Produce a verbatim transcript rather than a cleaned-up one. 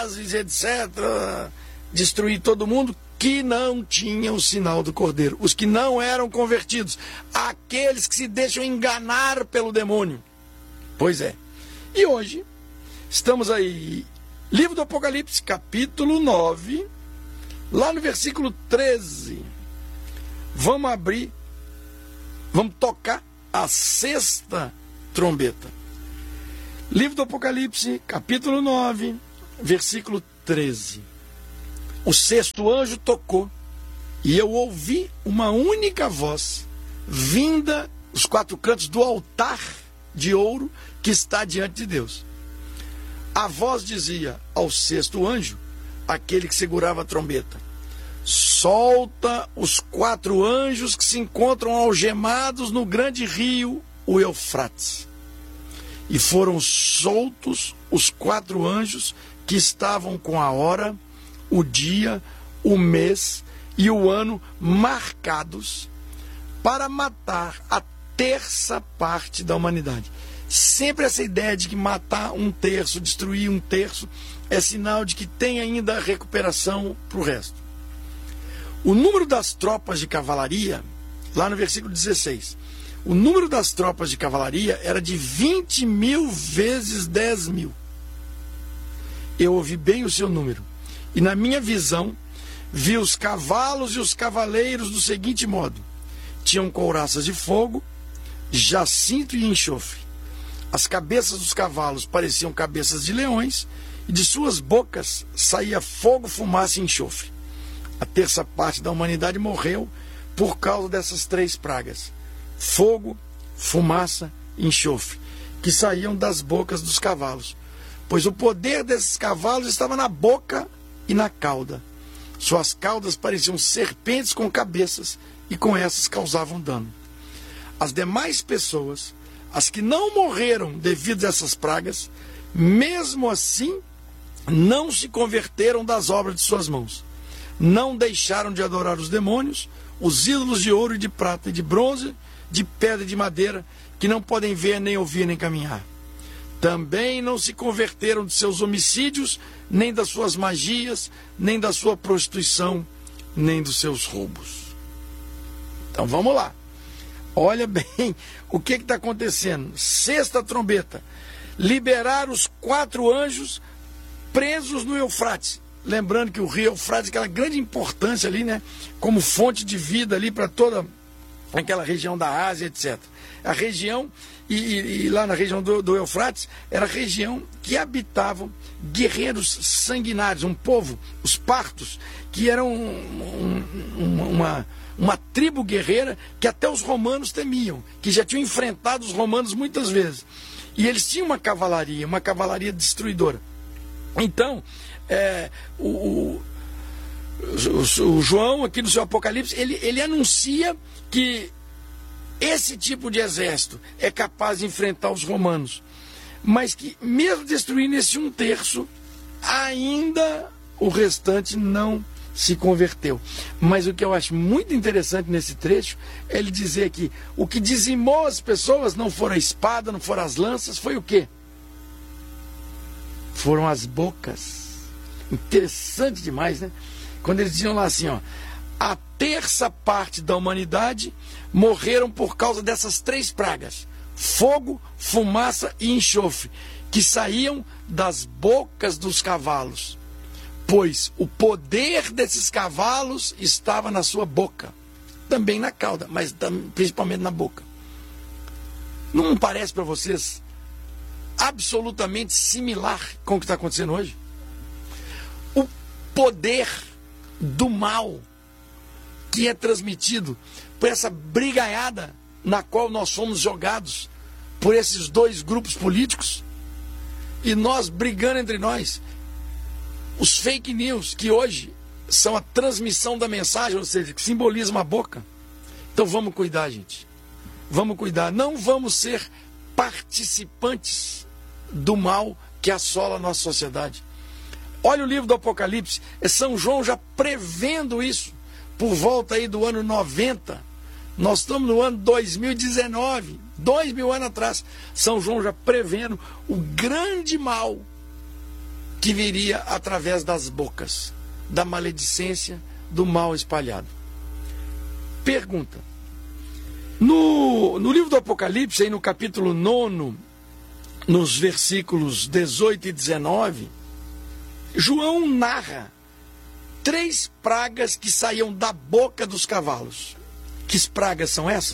etcétera, destruir todo mundo que não tinha o sinal do Cordeiro, os que não eram convertidos, aqueles que se deixam enganar pelo demônio. Pois é. E hoje, estamos aí, livro do Apocalipse, capítulo nove, lá no versículo treze. Vamos abrir, vamos tocar a sexta trombeta. Livro do Apocalipse, capítulo nove, versículo treze. O sexto anjo tocou, e eu ouvi uma única voz, vinda dos quatro cantos do altar de ouro que está diante de Deus. A voz dizia ao sexto anjo, aquele que segurava a trombeta: solta os quatro anjos que se encontram algemados no grande rio, o Eufrates. E foram soltos os quatro anjos que estavam com a hora, o dia, o mês e o ano marcados para matar a terça parte da humanidade. Sempre essa ideia de que matar um terço, destruir um terço, é sinal de que tem ainda recuperação para o resto. O número das tropas de cavalaria, lá no versículo dezesseis, o número das tropas de cavalaria era de vinte mil vezes dez mil. Eu ouvi bem o seu número. E na minha visão, vi os cavalos e os cavaleiros do seguinte modo: tinham couraças de fogo, jacinto e enxofre. As cabeças dos cavalos pareciam cabeças de leões, e de suas bocas saía fogo, fumaça e enxofre. A terça parte da humanidade morreu por causa dessas três pragas: fogo, fumaça e enxofre, que saíam das bocas dos cavalos, pois o poder desses cavalos estava na boca e na cauda. Suas caudas pareciam serpentes com cabeças, e com essas causavam dano. As demais pessoas, as que não morreram devido a essas pragas, mesmo assim não se converteram das obras de suas mãos. Não deixaram de adorar os demônios, os ídolos de ouro e de prata e de bronze, de pedra e de madeira, que não podem ver, nem ouvir, nem caminhar. Também não se converteram de seus homicídios, nem das suas magias, nem da sua prostituição, nem dos seus roubos. Então vamos lá. Olha bem o que está acontecendo. Sexta trombeta. Liberar os quatro anjos presos no Eufrates. Lembrando que o rio Eufrates, aquela grande importância ali, né? Como fonte de vida ali para toda aquela região da Ásia, etcétera. A região, e, e, e lá na região do, do Eufrates, era a região que habitavam guerreiros sanguinários, um povo, os partos, que eram um, um, uma, uma tribo guerreira que até os romanos temiam, que já tinham enfrentado os romanos muitas vezes. E eles tinham uma cavalaria, uma cavalaria destruidora. Então, é, o, o, o, o João, aqui no seu Apocalipse, ele, ele anuncia que esse tipo de exército é capaz de enfrentar os romanos, mas que mesmo destruindo esse um terço, ainda o restante não se converteu. Mas o que eu acho muito interessante nesse trecho é ele dizer que o que dizimou as pessoas não foram a espada, não foram as lanças, foi o quê? Foram as bocas. Interessante demais, né? Quando eles diziam lá assim, ó: a terça parte da humanidade morreram por causa dessas três pragas: fogo, fumaça e enxofre, que saíam das bocas dos cavalos, pois o poder desses cavalos estava na sua boca, também na cauda, mas principalmente na boca. Não parece para vocês absolutamente similar com o que está acontecendo hoje? O poder do mal que é transmitido por essa brigaiada na qual nós fomos jogados por esses dois grupos políticos, e nós brigando entre nós. Os fake news, que hoje são a transmissão da mensagem, ou seja, que simboliza uma boca. Então vamos cuidar, gente. Vamos cuidar. Não vamos ser participantes do mal que assola a nossa sociedade. Olha o livro do Apocalipse, é São João já prevendo isso, por volta aí do ano noventa. Nós estamos no ano dois mil e dezenove, dois mil anos atrás. São João já prevendo o grande mal que viria através das bocas, da maledicência, do mal espalhado. Pergunta. No, no livro do Apocalipse, aí no capítulo nove, nos versículos dezoito e dezenove, João narra três pragas que saíam da boca dos cavalos. Que pragas são essas?